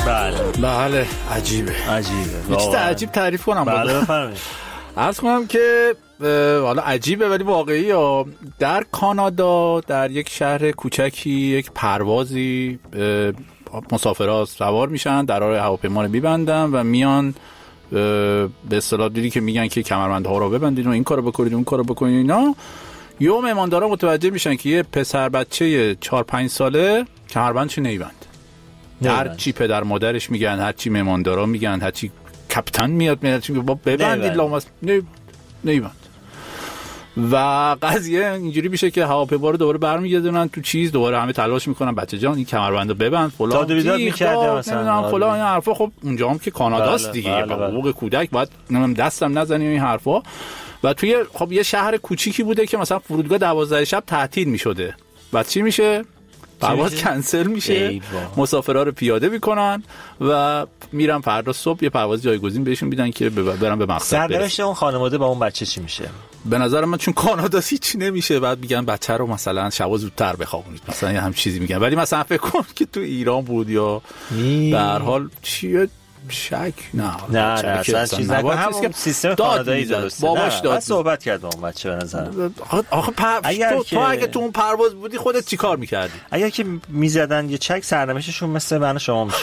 بله عجیبه. یه چیز عجیب تعریف کنم. بله بفرمایید. عرض کنم که حالا عجیبه ولی واقعی ها. در کانادا در یک شهر کوچکی یک پروازی مسافرها سوار میشن، درهای هواپیما رو میبندن و میان به اصطلاح دیدی که میگن که کمربندها رو ببندید و این کارو بکنید اون کارو بکنید اینا. یه مهماندارا متوجه میشن که یه پسر بچه 4-5 ساله کمربندش نمیبند. هر چی پدر مادرش میگن، هر چی مهماندارا میگن، هر چی کاپیتان میاد میگه بابا ببندید لاماس نمیبند. و قضیه اینجوری میشه که هواپیما رو دوباره برمیگردونن تو چیز، دوباره همه تلاش میکنن بچه جان این کمربندو ببند فلان داد و بیداد میکرده مثلا فلان این حرفا. خب اونجا هم که کاناداست دیگه، حقوق کودک باید دستم نزنی این حرفا. و توی خب یه شهر کوچیکی بوده که مثلا فرودگاه 12 شب تعطیل میشده. بعد چی میشه؟ پرواز کنسل میشه، مسافرها رو پیاده میکنن و میرن فردا صبح یه پرواز جایگزین بهشون میدن که برن به مقصد برسن. سرنوشت اون خانواده با اون بچه چی میشه؟ به نظر من چون کانادا هیچ نمیشه، بعد میگن بچه رو مثلا شب زودتر بخوابونید مثلا یه هم چیزی میگن. ولی مثلا فکر کن که تو ایران بود یا به هر حال چیه شک نه اصلا چیز نکنه. همون سیستم کانادایی درسته. باباش داد صحبت کرد اون بچه به نظر. آخه تو اگه تو اون پرواز بودی خودت چیکار می‌کردی؟ اگر که میزدن یه چک سرنوشتشون مثل من شما میشه.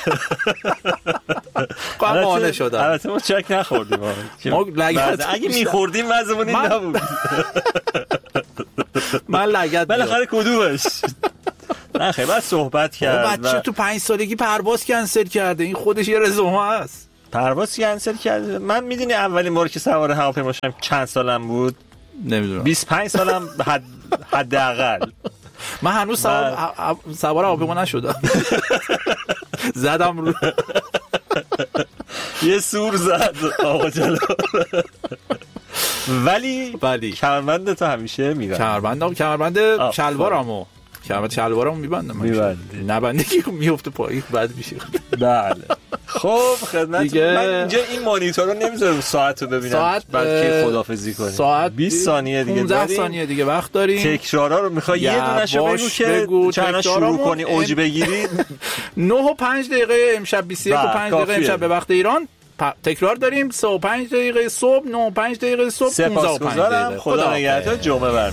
قانع شدم. البته ما چک نخوردیم. ما لگد اگه می‌خوردیم وضعمون این نبود. من لگد بالاخره کدومش؟ نه خیلی بعد صحبت کرد. بچه تو 5 سالگی پرواز کنسل کرده، این خودش یه رزومه است. پرواز کنسل کرده. من میدونی اولین بار که سوار هواپیما شدم چند سالم بود؟ نمیدونم. 25 سالم حداقل. من هنوز سوار هواپیما نشدم. زدم رو یه سور زد آقا جلو. ولی کمربند تو همیشه میبندم. کمربند شلوارمو شلوارمو میبندم. نبنده که میفته پایین بد میشه. بله. خب خدمت من اینجا این مانیتور رو نمیذارم ساعت رو ببینم بعد که خدافظی کنیم. ساعت 20 ثانیه دیگه 15 ثانیه دیگه وقت داریم. تکرارا رو میخوای یه دونهشو بگو که چند شروع کنی اوج بگیری. 9:05 امشب 21:05 امشب به وقت ایران تکرار داریم. 3:05 صبح 9:05 صبح 15:05. خدا نگهدار. جمعه